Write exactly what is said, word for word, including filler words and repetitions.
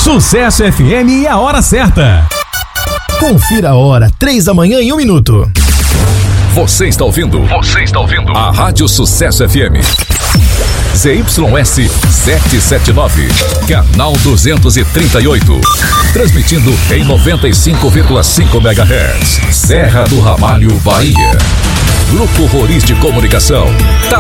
Sucesso F M e a hora certa. Confira a hora, três da manhã e um minuto. Você está ouvindo? Você está ouvindo? A Rádio Sucesso F M. Z Y S setecentos e setenta e nove, canal duzentos e trinta e oito. Transmitindo em noventa e cinco vírgula cinco megahertz. Serra do Ramalho, Bahia. Grupo Roriz de Comunicação.